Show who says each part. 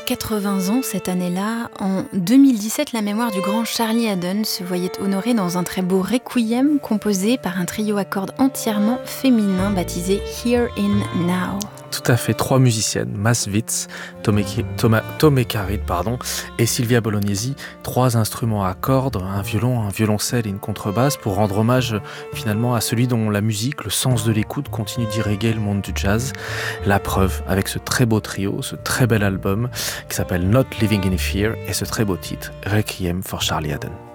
Speaker 1: 80 ans cette année-là. En 2017, la mémoire du grand Charlie Haddon se voyait honorée dans un très beau requiem composé par un trio à cordes entièrement féminin baptisé Here in Now.
Speaker 2: Tout à fait, 3 musiciennes, Mas Witz, Tomé Carid, et Silvia Bolognesi, 3 instruments à cordes, un violon, un violoncelle et une contrebasse pour rendre hommage finalement à celui dont la musique, le sens de l'écoute continue d'irriguer le monde du jazz. La preuve avec ce très beau trio, ce très bel album qui s'appelle Not Living in Fear et ce très beau titre, Requiem for Charlie Haddon.